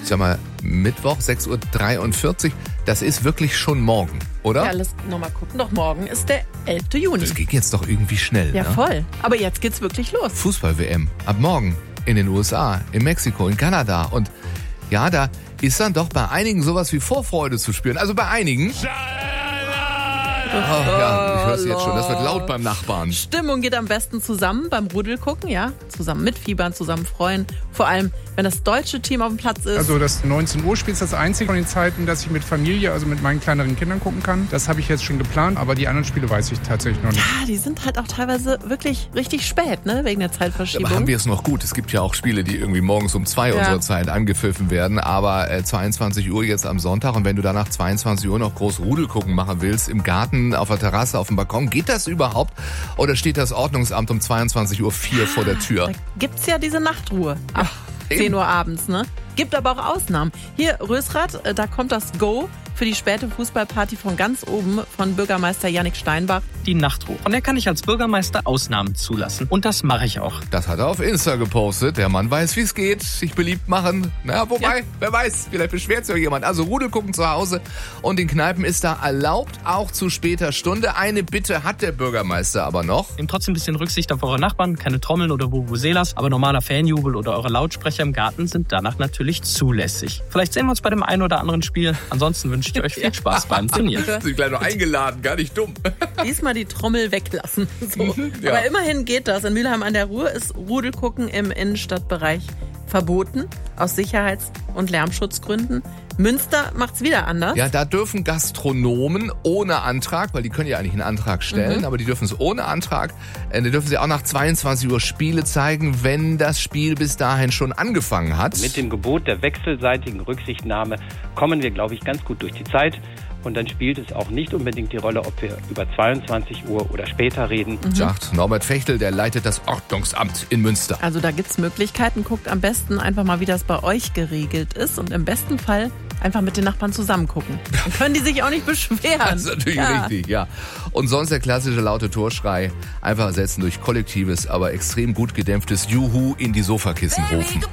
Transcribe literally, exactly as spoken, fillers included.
Ich sag mal, Mittwoch, sechs Uhr dreiundvierzig. Das ist wirklich schon morgen, oder? Ja, lass nochmal gucken. Doch morgen ist der elfte Juni. Das geht jetzt doch irgendwie schnell, Ja, ne? voll. Aber jetzt geht's wirklich los. Fußball-W M. Ab morgen. In den U S A, in Mexiko, in Kanada. Und ja, da ist dann doch bei einigen sowas wie Vorfreude zu spüren. Also bei einigen. Oh, ja, ich höre es jetzt schon. Das wird laut beim Nachbarn. Stimmung geht am besten zusammen beim Rudel gucken, ja. Zusammen mitfiebern, zusammen freuen. Vor allem, wenn das deutsche Team auf dem Platz ist. Also das neunzehn Uhr Spiel ist das einzige von den Zeiten, dass ich mit Familie, also mit meinen kleineren Kindern gucken kann. Das habe ich jetzt schon geplant, aber die anderen Spiele weiß ich tatsächlich noch nicht. Ja, die sind halt auch teilweise wirklich richtig spät, ne, wegen der Zeitverschiebung. Aber haben wir es noch gut. Es gibt ja auch Spiele, die irgendwie morgens um zwei Ja. unserer Zeit angepfiffen werden. Aber äh, zweiundzwanzig Uhr jetzt am Sonntag. Und wenn du danach zweiundzwanzig Uhr noch groß Rudel gucken machen willst, im Garten, auf der Terrasse, auf dem Balkon, geht das überhaupt? Oder steht das Ordnungsamt um zweiundzwanzig Uhr vier vor der Tür? Da gibt's ja diese Nachtruhe ab zehn Uhr abends, ne? Gibt aber auch Ausnahmen. Hier, Rösrath, äh, da kommt das Go für die späte Fußballparty von ganz oben von Bürgermeister Jannik Steinbach. Die Nachtruhe. Von der kann ich als Bürgermeister Ausnahmen zulassen. Und das mache ich auch. Das hat er auf Insta gepostet. Der Mann weiß, wie es geht. Sich beliebt machen. Na, wobei, Ja. wer weiß, vielleicht beschwert sich auch jemand. Also Rudel gucken zu Hause. Und in Kneipen ist da erlaubt, auch zu später Stunde. Eine Bitte hat der Bürgermeister aber noch. Nehmt trotzdem ein bisschen Rücksicht auf eure Nachbarn. Keine Trommeln oder Vuvuzelas. Aber normaler Fanjubel oder eure Lautsprecher im Garten sind danach natürlich zulässig. Vielleicht sehen wir uns bei dem einen oder anderen Spiel. Ansonsten wünsche ich euch viel Spaß beim Turnier. Sind gleich noch eingeladen, gar nicht dumm. Diesmal die Trommel weglassen. So. Ja. Aber immerhin geht das. In Mülheim an der Ruhr ist Rudelgucken im Innenstadtbereich verboten. Aus Sicherheits- und Lärmschutzgründen. Münster macht's wieder anders. Ja, da dürfen Gastronomen ohne Antrag, weil die können ja eigentlich einen Antrag stellen, Mhm. aber die dürfen es ohne Antrag, äh, da dürfen sie auch nach zweiundzwanzig Uhr Spiele zeigen, wenn das Spiel bis dahin schon angefangen hat. Mit dem Gebot der wechselseitigen Rücksichtnahme kommen wir, glaube ich, ganz gut durch die Zeit. Und dann spielt es auch nicht unbedingt die Rolle, ob wir über zweiundzwanzig Uhr oder später reden. Sagt Norbert Fechtel, der leitet das Ordnungsamt in Münster. Also da gibt's Möglichkeiten. Guckt am besten einfach mal, wie das bei euch geregelt ist. Und im besten Fall einfach mit den Nachbarn zusammen gucken. Dann können die sich auch nicht beschweren. Das ist natürlich Ja. richtig, ja. Und sonst der klassische laute Torschrei. Einfach ersetzen durch kollektives, aber extrem gut gedämpftes Juhu in die Sofakissen rufen.